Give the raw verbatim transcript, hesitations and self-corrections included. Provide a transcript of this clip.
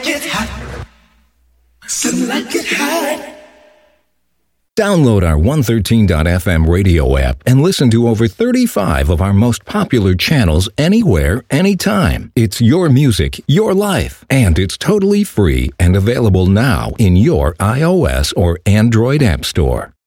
get hot. Some like it hot. Download our one thirteen dot f m radio app and listen to over thirty-five of our most popular channels anywhere, anytime. It's your music, your life, and it's totally free and available now in your iOS or Android app store.